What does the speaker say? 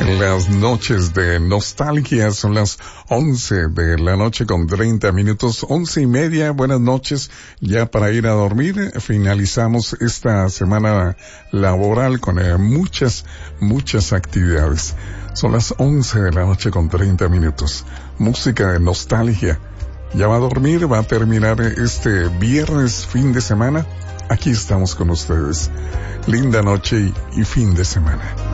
Las noches de nostalgia son las 11 de la noche con 30 minutos, 11:30. Buenas noches, ya para ir a dormir. Finalizamos esta semana laboral con muchas actividades. Son las 11 de la noche con 30 minutos. Música de nostalgia. Ya va a dormir, va a terminar este viernes, fin de semana. Aquí estamos con ustedes. Linda noche y fin de semana.